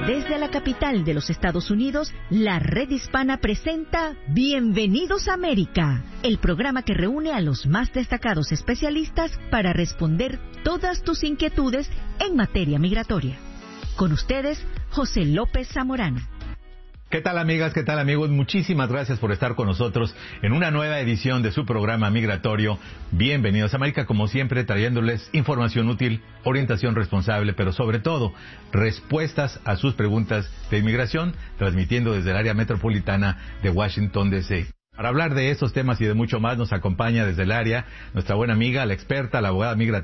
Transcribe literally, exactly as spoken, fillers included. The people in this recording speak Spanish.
Desde la capital de los Estados Unidos, la Red Hispana presenta Bienvenidos a América, el programa que reúne a los más destacados especialistas para responder todas tus inquietudes en materia migratoria. Con ustedes, José López Zamorano. ¿Qué tal, amigas? ¿Qué tal, amigos? Muchísimas gracias por estar con nosotros en una nueva edición de su programa migratorio Bienvenidos a América, como siempre trayéndoles información útil, orientación responsable, pero sobre todo respuestas a sus preguntas de inmigración, transmitiendo desde el área metropolitana de Washington, D C Para hablar de estos temas y de mucho más nos acompaña desde el área nuestra buena amiga, la experta, la abogada migratoria